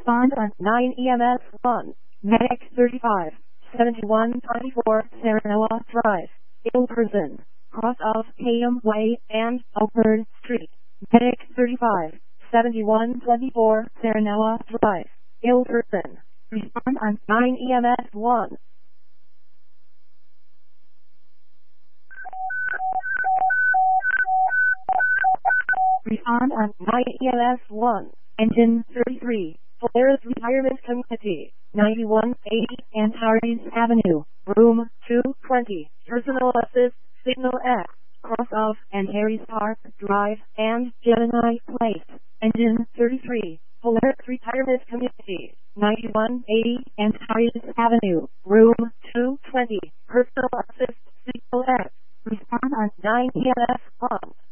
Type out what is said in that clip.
Respond on 9 EMS 1. Medic 35, 7124 Saranoa Drive. Ill person. Cross of Hayham Way and Oakford Street. Medic 35, 7124 Saranoa Drive. Ill person. Respond on 9 EMS 1. Respond on 9 EMS 1. Engine 33. Polaris Retirement Committee. 9180 Antares Avenue. Room 220. Personal assist signal X. Cross of Antares Park Drive and Gemini Place. Engine 33. Polaris Retirement Committee. 9180 Antares Avenue. Room 220. Personal assist signal X. Respond on 9 EMS 1.